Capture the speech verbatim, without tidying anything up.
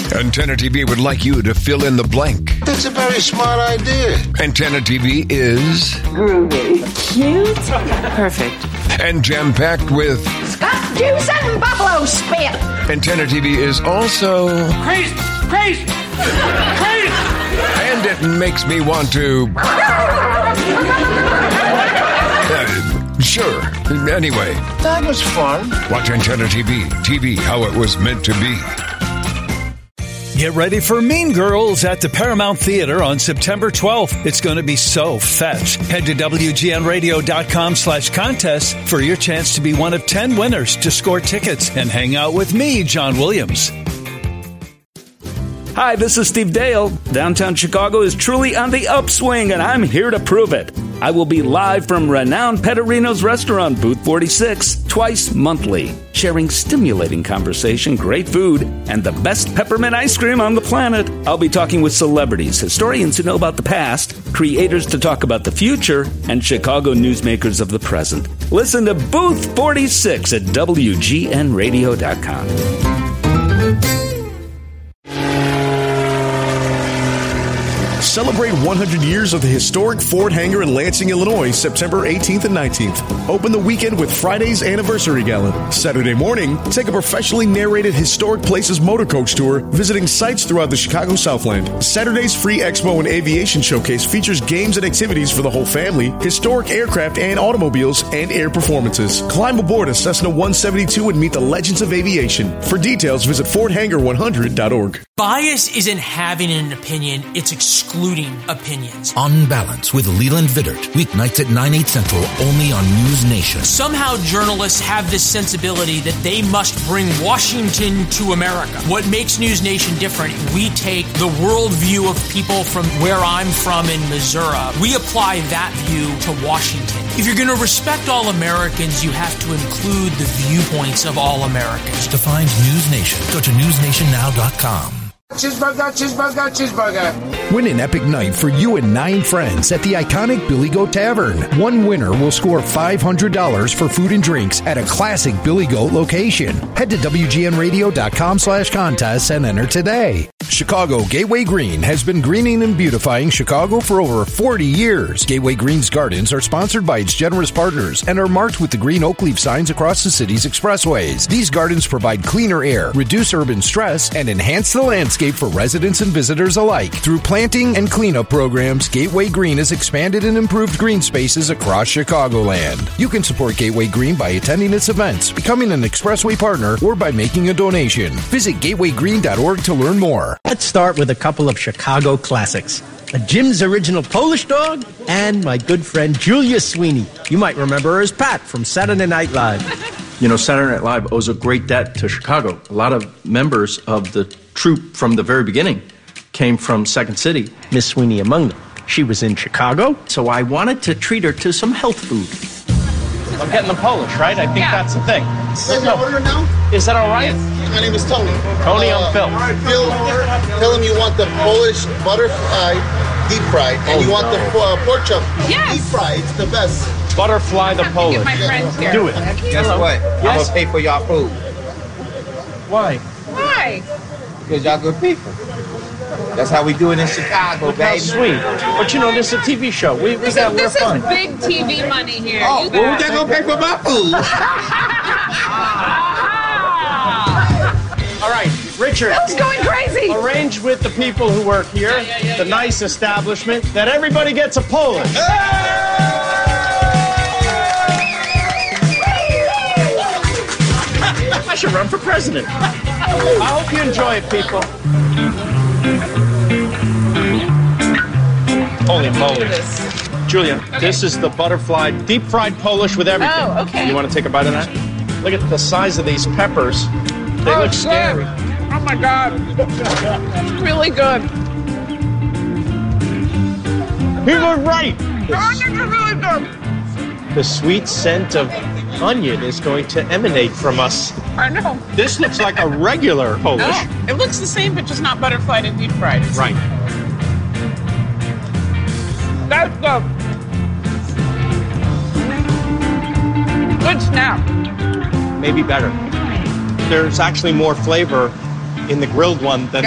Antenna T V would like you to fill in the blank. That's a very smart idea. Antenna T V is groovy, cute, perfect, and jam-packed with Scott juice and buffalo spit. Antenna T V is also crazy, crazy, crazy, and it makes me want to. Uh, sure. Anyway, that was fun. Watch Antenna T V. T V how it was meant to be. Get ready for Mean Girls at the Paramount Theater on September twelfth. It's going to be so fetch. Head to W G N radio dot com slash contest for your chance to be one of ten winners to score tickets and hang out with me, John Williams. Hi, this is Steve Dale. Downtown Chicago is truly on the upswing, and I'm here to prove it. I will be live from renowned Pettorino's restaurant, Booth forty-six, twice monthly, sharing stimulating conversation, great food, and the best peppermint ice cream on the planet. I'll be talking with celebrities, historians who know about the past, creators to talk about the future, and Chicago newsmakers of the present. Listen to Booth forty-six at W G N radio dot com. Celebrate one hundred years of the historic Ford Hangar in Lansing, Illinois, September eighteenth and nineteenth. Open the weekend with Friday's Anniversary Gala. Saturday morning, take a professionally narrated Historic Places motor coach tour, visiting sites throughout the Chicago Southland. Saturday's free Expo and Aviation Showcase features games and activities for the whole family, historic aircraft and automobiles, and air performances. Climb aboard a Cessna one seventy-two and meet the legends of aviation. For details, visit ford hangar one hundred dot org. Bias isn't having an opinion, it's excluding opinions. On Balance with Leland Vittert, weeknights at nine, eight central, only on News Nation. Somehow journalists have this sensibility that they must bring Washington to America. What makes News Nation different, we take the worldview of people from where I'm from in Missouri. We apply that view to Washington. If you're going to respect all Americans, you have to include the viewpoints of all Americans. To find News Nation, go to news nation now dot com. Cheeseburger, cheeseburger, cheeseburger. Win an epic night for you and nine friends at the iconic Billy Goat Tavern. One winner will score five hundred dollars for food and drinks at a classic Billy Goat location. Head to W G N radio dot com slash contests and enter today. Chicago Gateway Green has been greening and beautifying Chicago for over forty years. Gateway Green's gardens are sponsored by its generous partners and are marked with the green oak leaf signs across the city's expressways. These gardens provide cleaner air, reduce urban stress, and enhance the landscape for residents and visitors alike. Through planting and cleanup programs, Gateway Green has expanded and improved green spaces across Chicagoland. You can support Gateway Green by attending its events, becoming an Expressway partner, or by making a donation. Visit gateway green dot org to learn more. Let's start with a couple of Chicago classics. A Jim's Original Polish Dog and my good friend Julia Sweeney. You might remember her as Pat from Saturday Night Live. You know, Saturday Night Live owes a great debt to Chicago. A lot of members of the troupe from the very beginning came from Second City. Miss Sweeney among them. She was in Chicago. So I wanted to treat her to some health food. I'm getting the Polish, right? I think yeah. that's the thing. Is that order now? Is that all right? Yes. My name is Tony. Tony, uh, I'm Phil. Phil, tell him you want the Polish butterfly deep fried, and oh, you want no. the uh, pork chop yes. deep fried. It's the best. Butterfly the Polish. My friends here. Do it. Guess Hello. what? Yes? I'm gonna pay for y'all food. Why? Why? Because y'all good people. That's how we do it in Chicago, Look baby. How sweet. But you know, this is a T V show. We, we this got is, we're this fun. is big T V money here. Oh, you well, they're gonna pay for my food. All right, Richard. Phil's going crazy. Arrange with the people who work here, yeah, yeah, yeah, the yeah. nice establishment, that everybody gets a Polish. I should run for president. I hope you enjoy it, people. Holy moly. Julia, okay. This is the butterfly deep fried Polish with everything. Oh, okay. You want to take a bite of that? Look at the size of these peppers. They oh, look scary. Good. Oh my God. Really good. You were right. The onions are really good. The sweet scent of onion is going to emanate from us. I know. This looks like a regular Polish. Oh, it looks the same, but just not butterflied and deep fried. Right. That's good. Good snap. Maybe better. There's actually more flavor in the grilled one than